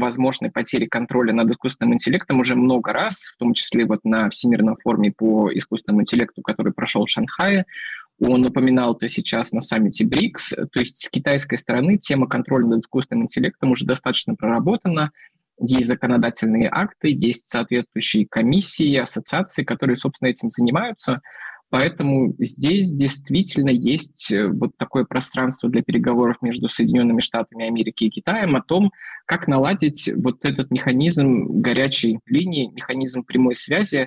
возможной потери контроля над искусственным интеллектом уже много раз, в том числе вот на Всемирном форуме по искусственному интеллекту, который прошел в Шанхае. Он упоминал это сейчас на саммите БРИКС. То есть с китайской стороны тема контроля над искусственным интеллектом уже достаточно проработана. Есть законодательные акты, есть соответствующие комиссии, ассоциации, которые, собственно, этим занимаются. Поэтому здесь действительно есть вот такое пространство для переговоров между Соединенными Штатами Америки и Китаем о том, как наладить вот этот механизм горячей линии, механизм прямой связи.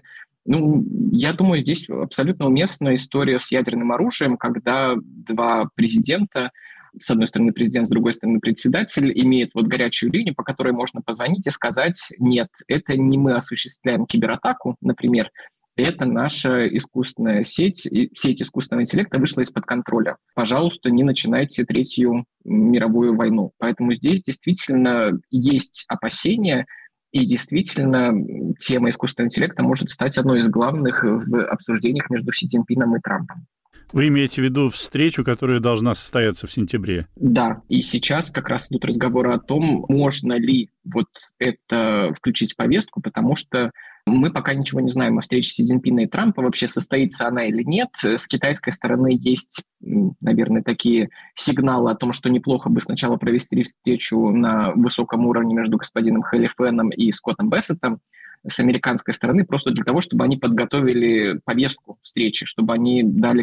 Я думаю, здесь абсолютно уместна история с ядерным оружием, когда два президента, с одной стороны президент, с другой стороны председатель, имеют вот горячую линию, по которой можно позвонить и сказать: нет, это не мы осуществляем кибератаку, например, это наша искусственная сеть искусственного интеллекта вышла из-под контроля. Пожалуйста, не начинайте Третью мировую войну. Поэтому здесь действительно есть опасения, и действительно тема искусственного интеллекта может стать одной из главных в обсуждениях между Си Цзиньпином и Трампом. Вы имеете в виду встречу, которая должна состояться в сентябре? Да, и сейчас как раз идут разговоры о том, можно ли вот это включить в повестку, потому что мы пока ничего не знаем о встрече Си Цзиньпина и Трампа, вообще состоится она или нет. С китайской стороны есть, наверное, такие сигналы о том, что неплохо бы сначала провести встречу на высоком уровне между господином Хэли Фэном и Скоттом Бессетом. С американской стороны, просто для того, чтобы они подготовили повестку встречи, чтобы они дали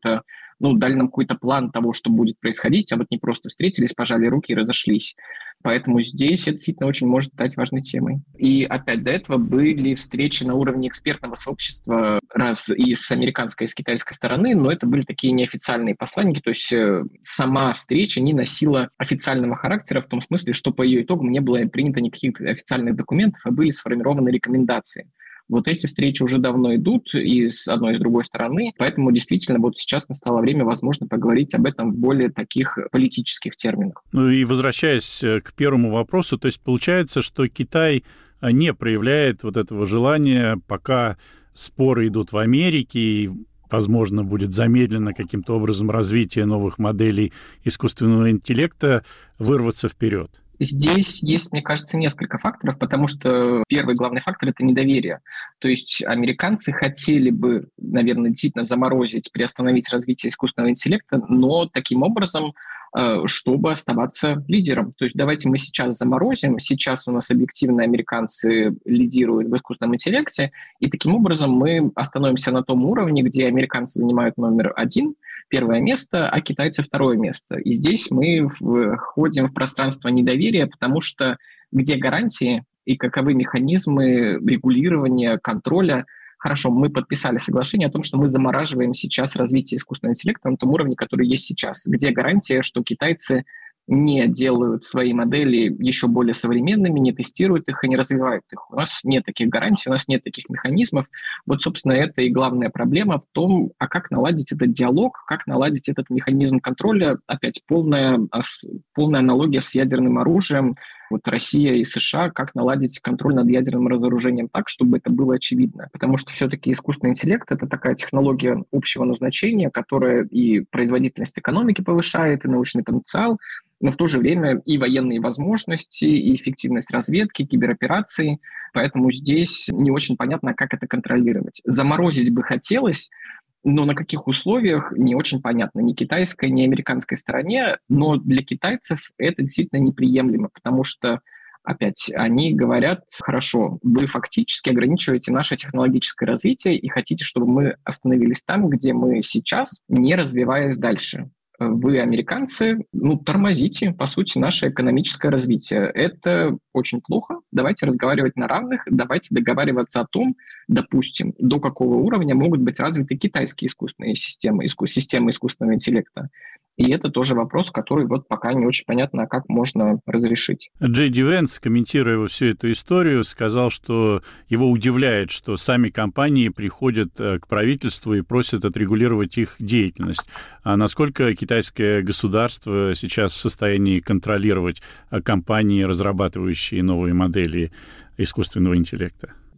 дали нам какой-то план того, что будет происходить, а вот не просто встретились, пожали руки и разошлись. Поэтому здесь это действительно очень может стать важной темой. И опять до этого были встречи на уровне экспертного сообщества и с американской, и с китайской стороны, но это были такие неофициальные посланники, то есть сама встреча не носила официального характера в том смысле, что по ее итогам не было принято никаких официальных документов, а были сформированы рекомендации. Вот эти встречи уже давно идут и с одной, и с другой стороны, поэтому действительно вот сейчас настало время, возможно, поговорить об этом в более таких политических терминах. И возвращаясь к первому вопросу, то есть получается, что Китай не проявляет вот этого желания, пока споры идут в Америке, и, возможно, будет замедлено каким-то образом развитие новых моделей искусственного интеллекта, вырваться вперед. Здесь есть, мне кажется, несколько факторов, потому что первый главный фактор – это недоверие. То есть американцы хотели бы, наверное, действительно заморозить, приостановить развитие искусственного интеллекта, но таким образом, чтобы оставаться лидером. То есть давайте мы сейчас заморозим, сейчас у нас объективно американцы лидируют в искусственном интеллекте, и таким образом мы остановимся на том уровне, где американцы занимают номер 1, первое место, а китайцы второе место. И здесь мы входим в пространство недоверия, потому что где гарантии и каковы механизмы регулирования, контроля. Хорошо, мы подписали соглашение о том, что мы замораживаем сейчас развитие искусственного интеллекта на том уровне, который есть сейчас. Где гарантия, что китайцы не делают свои модели еще более современными, не тестируют их и не развивают их. У нас нет таких гарантий, у нас нет таких механизмов. Вот, собственно, это и главная проблема в том, а как наладить этот диалог, как наладить этот механизм контроля. Опять полная аналогия с ядерным оружием. Вот Россия и США, как наладить контроль над ядерным разоружением так, чтобы это было очевидно. Потому что все-таки искусственный интеллект — это такая технология общего назначения, которая и производительность экономики повышает, и научный потенциал, но в то же время и военные возможности, и эффективность разведки, киберопераций. Поэтому здесь не очень понятно, как это контролировать. Заморозить бы хотелось, но на каких условиях, не очень понятно ни китайской, ни американской стороне, но для китайцев это действительно неприемлемо, потому что, опять, они говорят: хорошо, вы фактически ограничиваете наше технологическое развитие и хотите, чтобы мы остановились там, где мы сейчас, не развиваясь дальше. Вы, американцы, тормозите, по сути, наше экономическое развитие. Это очень плохо. Давайте разговаривать на равных, давайте договариваться о том, допустим, до какого уровня могут быть развиты китайские искусственные системы искусственного интеллекта. И это тоже вопрос, который вот пока не очень понятно, как можно разрешить. Джей Ди Венс, комментируя всю эту историю, сказал, что его удивляет, что сами компании приходят к правительству и просят отрегулировать их деятельность. А насколько китайское государство сейчас в состоянии контролировать компании, разрабатывающие новые модели искусственного интеллекта?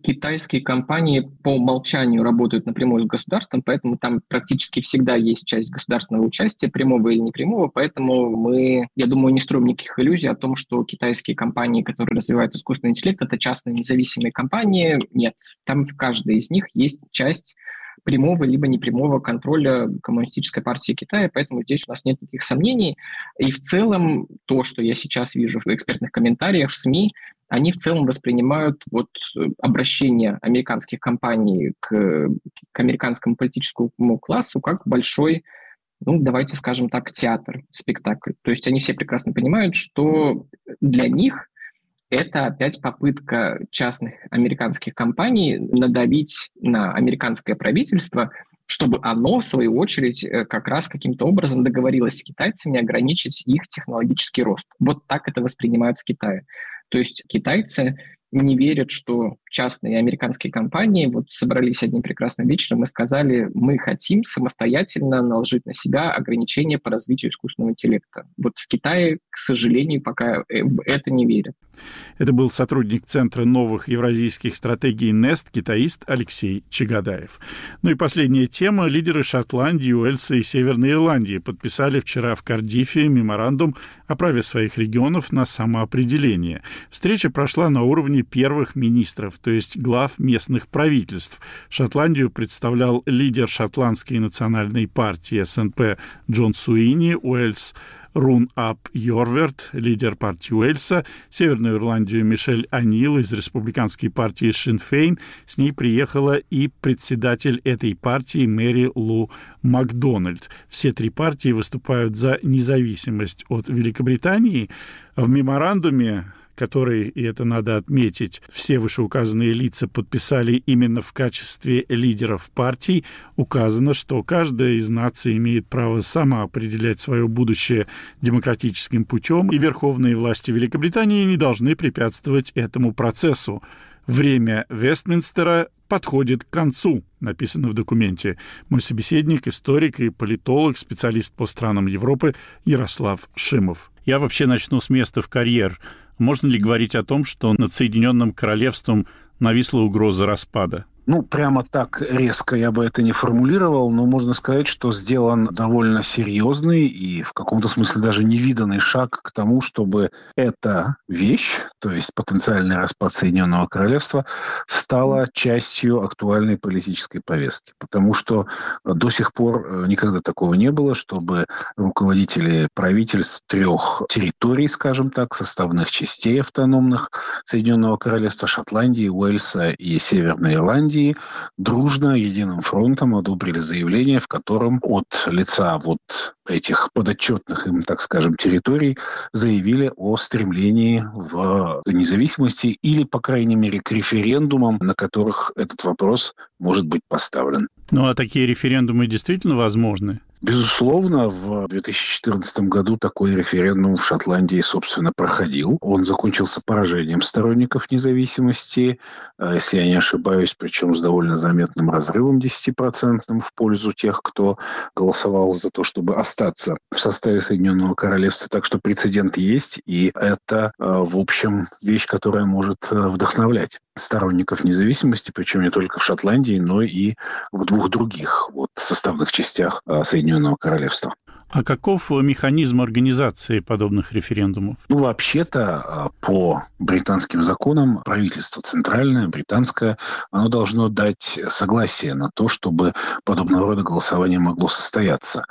Китайские компании по умолчанию работают напрямую с государством, поэтому там практически всегда есть часть государственного участия, прямого или непрямого, поэтому мы, я думаю, не строим никаких иллюзий о том, что китайские компании, которые развивают искусственный интеллект, это частные независимые компании. Нет, там в каждой из них есть часть прямого либо непрямого контроля Коммунистической партии Китая, поэтому здесь у нас нет никаких сомнений. И в целом то, что я сейчас вижу в экспертных комментариях, в СМИ, они в целом воспринимают обращение американских компаний к американскому политическому классу как большой, давайте скажем так, театр, спектакль. То есть они все прекрасно понимают, что для них это опять попытка частных американских компаний надавить на американское правительство, чтобы оно, в свою очередь, как раз каким-то образом договорилось с китайцами ограничить их технологический рост. Вот так это воспринимают в Китае. То есть китайцы не верят, что частные американские компании собрались одним прекрасным вечером и сказали, мы хотим самостоятельно наложить на себя ограничения по развитию искусственного интеллекта. В Китае, к сожалению, пока это не верят. Это был сотрудник Центра новых евразийских стратегий НЕСТ, китаист Алексей Чагадаев. И последняя тема. Лидеры Шотландии, Уэльса и Северной Ирландии подписали вчера в Кардиффе меморандум о праве своих регионов на самоопределение. Встреча прошла на уровне первых министров, то есть глав местных правительств. Шотландию представлял лидер шотландской национальной партии СНП Джон Суини, Уэльс Рун Ап Йорверт, лидер партии Уэльса, Северную Ирландию Мишель О'Нил из республиканской партии Шин Фейн. С ней приехала и председатель этой партии Мэри Лу Макдональд. Все три партии выступают за независимость от Великобритании. В меморандуме, который, и это надо отметить, все вышеуказанные лица подписали именно в качестве лидеров партий, указано, что каждая из наций имеет право сама определять свое будущее демократическим путем, и верховные власти Великобритании не должны препятствовать этому процессу. Время Вестминстера подходит к концу, написано в документе. Мой собеседник, историк и политолог, специалист по странам Европы Ярослав Шимов. Я вообще начну с места в карьер. Можно ли говорить о том, что над Соединенным Королевством нависла угроза распада? Прямо так резко я бы это не формулировал, но можно сказать, что сделан довольно серьезный и в каком-то смысле даже невиданный шаг к тому, чтобы эта вещь, то есть потенциальный распад Соединенного Королевства, стала частью актуальной политической повестки. Потому что до сих пор никогда такого не было, чтобы руководители правительств трех территорий, скажем так, составных частей автономных Соединенного Королевства, Шотландии, Уэльса и Северной Ирландии, дружно, единым фронтом одобрили заявление, в котором от лица этих подотчетных им, так скажем, территорий заявили о стремлении в независимости или, по крайней мере, к референдумам, на которых этот вопрос может быть поставлен. А такие референдумы действительно возможны? Безусловно, в 2014 году такой референдум в Шотландии, собственно, проходил. Он закончился поражением сторонников независимости, если я не ошибаюсь, причем с довольно заметным разрывом 10% в пользу тех, кто голосовал за то, чтобы остаться в составе Соединенного Королевства. Так что прецедент есть, и это, в общем, вещь, которая может вдохновлять сторонников независимости, причем не только в Шотландии, но и в двух других составных частях Соединенного Королевства. А каков механизм организации подобных референдумов? Вообще-то, по британским законам, правительство центральное, британское, оно должно дать согласие на то, чтобы подобного рода голосование могло состояться.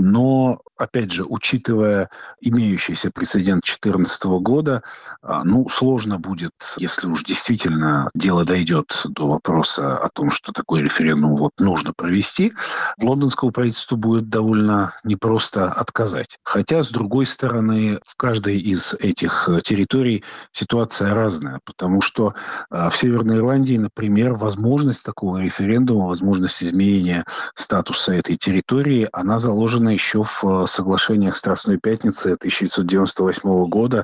Но, опять же, учитывая имеющийся прецедент 2014 года, сложно будет, если уж действительно дело дойдет до вопроса о том, что такой референдум нужно провести, лондонскому правительству будет довольно непросто отказать. Хотя, с другой стороны, в каждой из этих территорий ситуация разная, потому что в Северной Ирландии, например, возможность такого референдума, возможность изменения статуса этой территории, она заложена еще в соглашениях Страстной Пятницы 1998 года,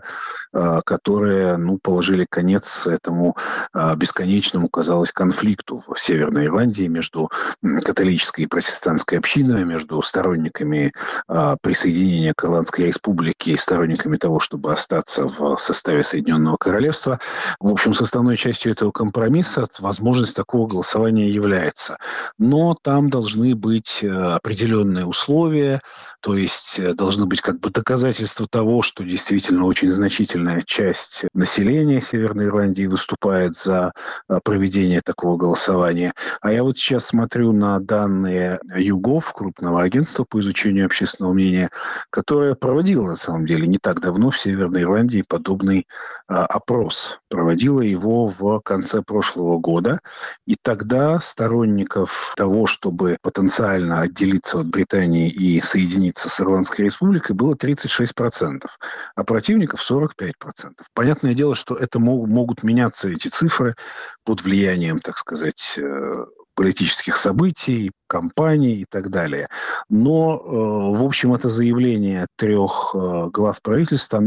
которые положили конец этому бесконечному, казалось, конфликту в Северной Ирландии между католической и протестантской общиной, между сторонниками присоединения к Ирландской республике и сторонниками того, чтобы остаться в составе Соединенного Королевства. В общем, составной частью этого компромисса возможность такого голосования является. Но там должны быть определенные условия, то есть должны быть доказательства того, что действительно очень значительная часть населения Северной Ирландии выступает за проведение такого голосования. А я вот сейчас смотрю на данные YouGov, крупного агентства по изучению общественного мнения, которое проводило, на самом деле, не так давно в Северной Ирландии подобный опрос. Проводило его в конце прошлого года. И тогда сторонников того, чтобы потенциально отделиться от Британии и соединиться с Ирландской республикой, было 36%, а противников 45%. Понятное дело, что это могут меняться эти цифры под влиянием, так сказать, политических событий, кампаний и так далее. Но, в общем, это заявление 3 глав правительства,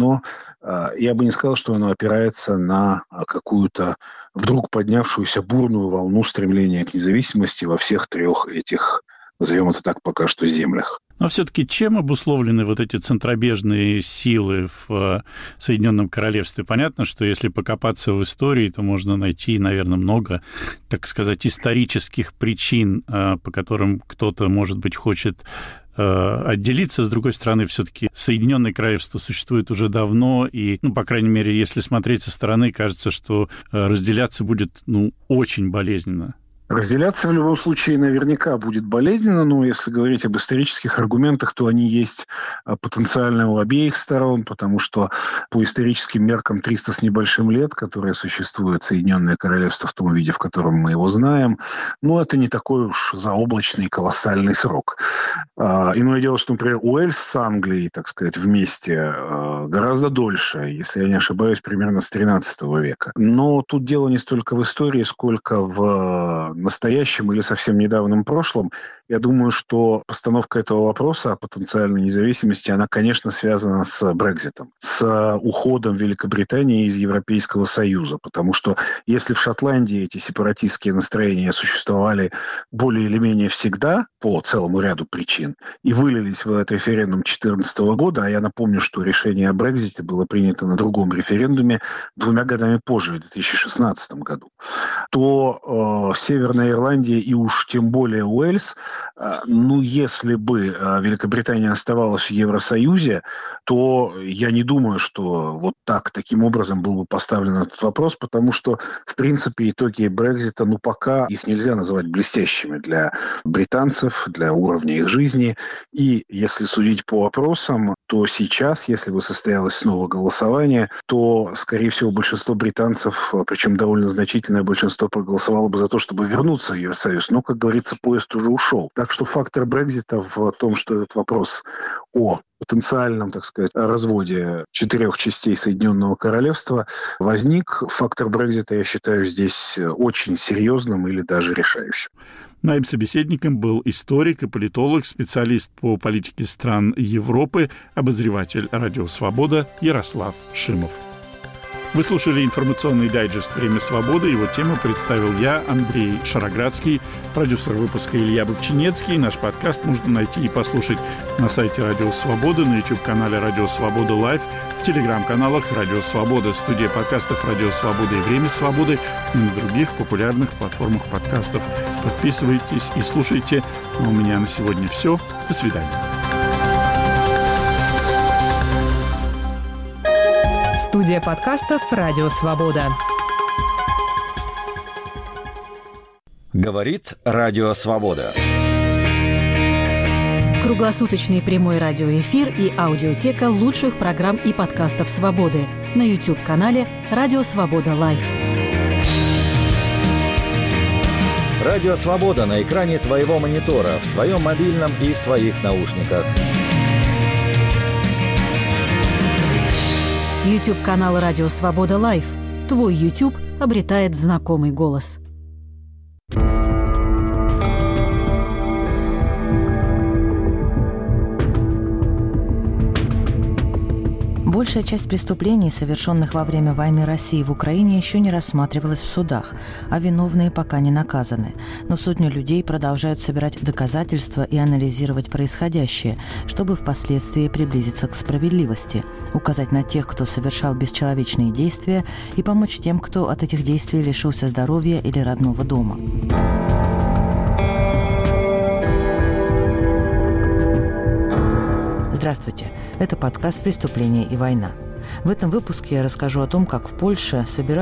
я бы не сказал, что оно опирается на какую-то вдруг поднявшуюся бурную волну стремления к независимости во всех 3 этих, назовем это так, пока что землях. Но все-таки чем обусловлены вот эти центробежные силы в Соединенном Королевстве? Понятно, что если покопаться в истории, то можно найти, наверное, много, так сказать, исторических причин, по которым кто-то, может быть, хочет отделиться. С другой стороны, все-таки Соединенное Королевство существует уже давно, и, по крайней мере, если смотреть со стороны, кажется, что разделяться будет, очень болезненно. Разделяться в любом случае наверняка будет болезненно, но если говорить об исторических аргументах, то они есть потенциально у обеих сторон, потому что по историческим меркам 300 с небольшим лет, которые существует Соединенное Королевство в том виде, в котором мы его знаем, это не такой уж заоблачный колоссальный срок. Иное дело, что, например, Уэльс с Англией, так сказать, вместе гораздо дольше, если я не ошибаюсь, примерно с 13 века. Но тут дело не столько в истории, сколько в настоящем или совсем недавнем прошлом. Я думаю, что постановка этого вопроса о потенциальной независимости, она, конечно, связана с Брекситом, с уходом Великобритании из Европейского Союза. Потому что если в Шотландии эти сепаратистские настроения существовали более или менее всегда, по целому ряду причин, и вылились в этот референдум 2014 года, а я напомню, что решение о Брексите было принято на другом референдуме 2 годами позже, в 2016 году, то Северная Ирландия и уж тем более Уэльс, если бы Великобритания оставалась в Евросоюзе, то я не думаю, что вот таким образом был бы поставлен этот вопрос, потому что, в принципе, итоги Брексита, пока их нельзя называть блестящими для британцев, для уровня их жизни. И если судить по опросам, то сейчас, если бы состоялось снова голосование, то, скорее всего, большинство британцев, причем довольно значительное большинство, проголосовало бы за то, чтобы вернуться в Евросоюз. Но, как говорится, поезд уже ушел. Так что фактор Брексита в том, что этот вопрос о потенциальном, так сказать, разводе 4 частей Соединенного Королевства возник. Фактор Брексита, я считаю, здесь очень серьезным или даже решающим. Моим собеседником был историк и политолог, специалист по политике стран Европы, обозреватель «Радио Свобода» Ярослав Шимов. Вы слушали информационный дайджест «Время свободы». Его тему представил я, Андрей Шароградский, продюсер выпуска Илья Бобчинецкий. Наш подкаст можно найти и послушать на сайте «Радио Свобода», на YouTube-канале «Радио Свобода Лайв», в телеграм-каналах «Радио Свобода», студия подкастов «Радио Свобода» и «Время свободы» и на других популярных платформах подкастов. Подписывайтесь и слушайте. У меня на сегодня все. До свидания. Студия подкастов «Радио Свобода». Говорит Радио Свобода. Круглосуточный прямой радиоэфир и аудиотека лучших программ и подкастов «Свободы» на YouTube-канале «Радио Свобода Лайв». Радио Свобода на экране твоего монитора, в твоем мобильном и в твоих наушниках. YouTube-канал «Радио Свобода Лайв». Твой YouTube обретает знакомый голос. Большая часть преступлений, совершенных во время войны России в Украине, еще не рассматривалась в судах, а виновные пока не наказаны. Но сотни людей продолжают собирать доказательства и анализировать происходящее, чтобы впоследствии приблизиться к справедливости, указать на тех, кто совершал бесчеловечные действия, и помочь тем, кто от этих действий лишился здоровья или родного дома. Здравствуйте, это подкаст «Преступление и война». В этом выпуске я расскажу о том, как в Польше собирают